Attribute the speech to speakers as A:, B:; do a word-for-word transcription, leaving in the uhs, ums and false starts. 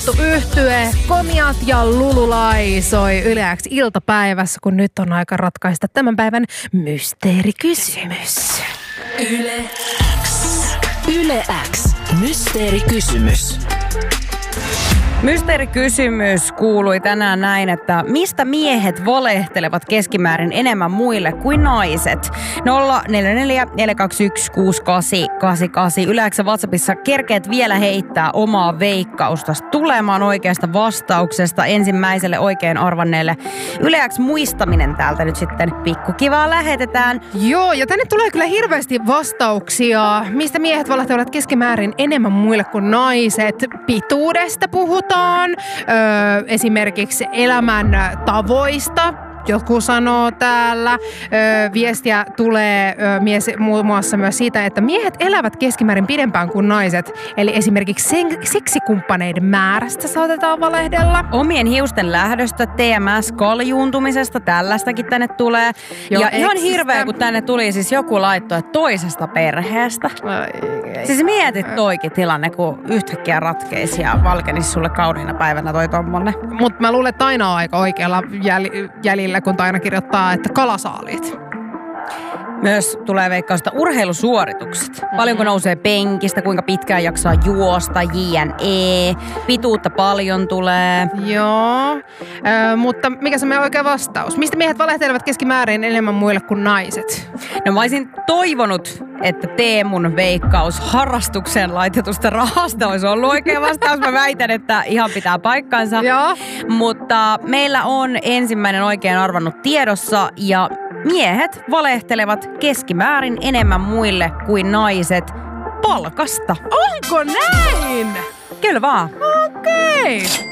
A: suosittu yhtye Komiat ja Lululai soi Yle X iltapäivässä, kun nyt on aika ratkaista tämän päivän mysteerikysymys.
B: Yle X. Yle X. Mysteerikysymys.
C: Mysteerikysymys kuului tänään näin, että mistä miehet valehtelevat keskimäärin enemmän muille kuin naiset? nolla neljä neljä neljä kaksi yksi kuusi kahdeksan kahdeksan kahdeksan. Yle X:n WhatsAppissa kerkeet vielä heittää omaa veikkausta tulemaan oikeasta vastauksesta ensimmäiselle oikein arvanneelle. Yle X muistaminen täältä nyt sitten pikkukivaa lähetetään.
A: Joo, ja tänne tulee kyllä hirveästi vastauksia. Mistä miehet valehtelevat keskimäärin enemmän muille kuin naiset? Pituudesta puhutaan. Öö, esimerkiksi elämän tavoista. Joku sanoo täällä. Öö, viestiä tulee öö, mies, muun muassa myös siitä, että miehet elävät keskimäärin pidempään kuin naiset. Eli esimerkiksi sen, seksikumppaneiden määrästä saatetaan valehdella.
C: Omien hiusten lähdöstä, T M S-kaljuuntumisesta, tällaistakin tänne tulee.
A: Joo,
C: ja
A: eksistä.
C: ihan hirveä, kun tänne tuli siis joku laitto, että toisesta perheestä.
A: Ai, ei.
C: Siis mietit toikin tilanne, kun yhtäkkiä ratkeisi ja valkenisi sulle kauniina päivänä toi tommonen.
A: Mutta mä luulen, että aina on aika oikealla jäl- jäljellä, kun Taina kirjoittaa, että kalasaalit.
C: Myös tulee veikkausta urheilusuoritukset. Paljonko nousee penkistä, kuinka pitkään jaksaa juosta, jne. Pituutta paljon tulee.
A: Joo, ö, mutta mikä se on meidän oikea vastaus? Mistä miehet valehtelevat keskimäärin enemmän muille kuin naiset?
C: No mä olisin toivonut, että Teemun veikkaus harrastukseen laitetusta rahasta olisi ollut oikea vastaus. Mä väitän, että ihan pitää paikkansa.
A: Joo.
C: Mutta meillä on ensimmäinen oikein arvannut tiedossa ja miehet valehtelevat keskimäärin enemmän muille kuin naiset palkasta.
A: Onko näin?
C: Kyllä vaan.
A: Okei. Okay.